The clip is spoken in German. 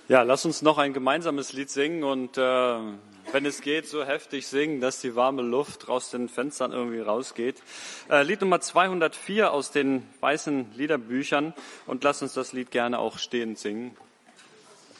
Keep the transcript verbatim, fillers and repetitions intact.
Ja, lass uns noch ein gemeinsames Lied singen und äh, wenn es geht, so heftig singen, dass die warme Luft aus den Fenstern irgendwie rausgeht. Äh, Lied Nummer zweihundertvier aus den weißen Liederbüchern und lass uns das Lied gerne auch stehend singen.